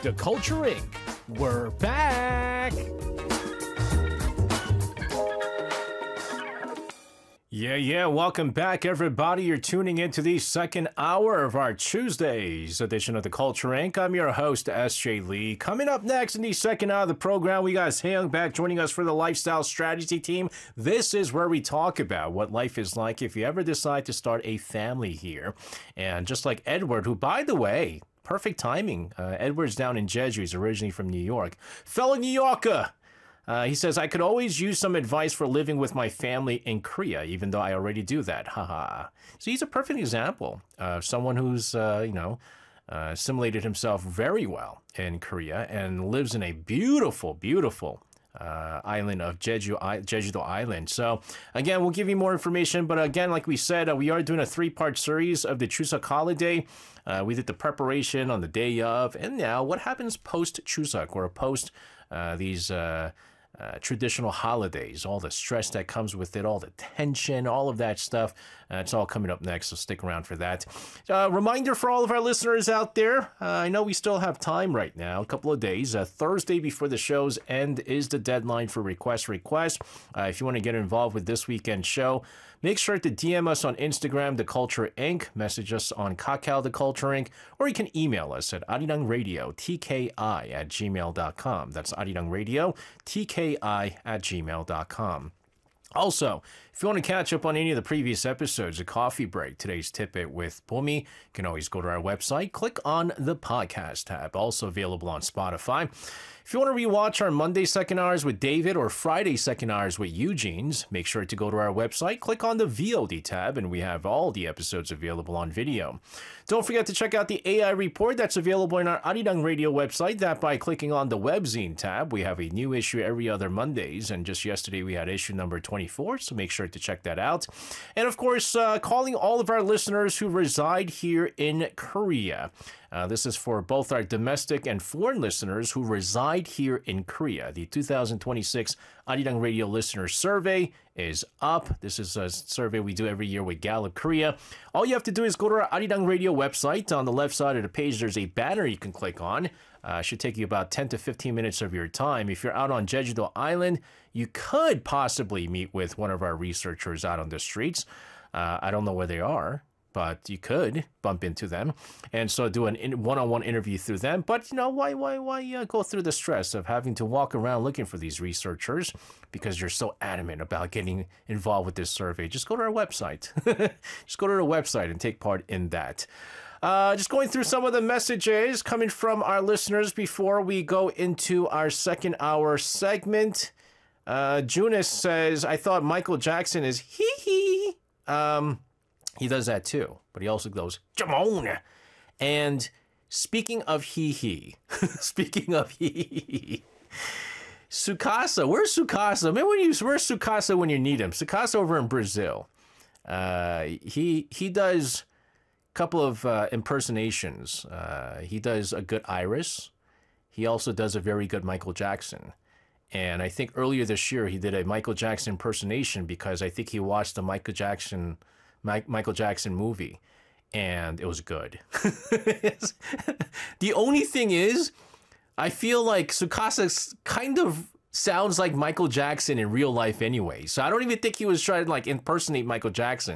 The Culture Inc. We're back! Yeah, welcome back, everybody. You're tuning into the second hour of our Tuesdays edition of The Culture Inc. I'm your host, S.J. Lee. Coming up next in the second hour of the program, we got Hayoung back joining us for the Lifestyle Strategy Team. This is where we talk about what life is like if you ever decide to start a family here. And just like Edward, who, by the way, perfect timing. Edward's down in Jeju. He's originally from New York. Fellow New Yorker! He says, I could always use some advice for living with my family in Korea, even though I already do that. Haha. So he's a perfect example of someone who's, assimilated himself very well in Korea and lives in a beautiful, beautiful island of Jeju-do Island. So again, we'll give you more information. But again, like we said, we are doing a 3-part series of the Chuseok holiday. We did the preparation on the day of, and now what happens post-Chuseok or post these traditional holidays, all the stress that comes with it, all the tension, all of that stuff. It's all coming up next, so stick around for that. Reminder for all of our listeners out there, I know we still have time right now, a couple of days. Thursday before the show's end is the deadline for requests. If you want to get involved with this weekend's show, make sure to DM us on Instagram, The Culture Inc., message us on Kakao, The Culture Inc., or you can email us at arirangradio@gmail.com. That's arirangradio@gmail.com. Also, if you want to catch up on any of the previous episodes of Coffee Break, today's Tidbit with Bomi, you can always go to our website, click on the podcast tab, also available on Spotify. If you want to rewatch our Monday second hours with David or Friday second hours with Eugene's, make sure to go to our website, click on the VOD tab, and we have all the episodes available on video. Don't forget to check out the AI report that's available in our Arirang Radio website. That by clicking on the webzine tab. We have a new issue every other Mondays, and just yesterday we had issue number 24, so make sure to check that out. And of course, calling all of our listeners who reside here in Korea. This is for both our domestic and foreign listeners who reside here in Korea. The 2026 Arirang Radio Listener Survey is up. This is a survey we do every year with Gallup Korea. All you have to do is go to our Arirang Radio website. On the left side of the page, there's a banner you can click on. It should take you about 10 to 15 minutes of your time. If you're out on Jeju-do Island, you could possibly meet with one of our researchers out on the streets. I don't know where they are, but you could bump into them and so do a one-on-one interview through them. But, you know, why go through the stress of having to walk around looking for these researchers because you're so adamant about getting involved with this survey? Just go to our website. Just go to our website and take part in that. Just going through some of the messages coming from our listeners before we go into our second hour segment. Junis says, I thought Michael Jackson is hee-hee. He does that too, but he also goes, Jamon. And speaking of hee-hee, Sukasa, where's Sukasa? Man, where's Sukasa when you need him? Sukasa over in Brazil. He does a couple of impersonations. He does a good Iris. He also does a very good Michael Jackson. And I think earlier this year he did a Michael Jackson impersonation because I think he watched the Michael Jackson movie, and it was good. The only thing is, I feel like Tsukasa kind of sounds like Michael Jackson in real life anyway. So I don't even think he was trying to like impersonate Michael Jackson.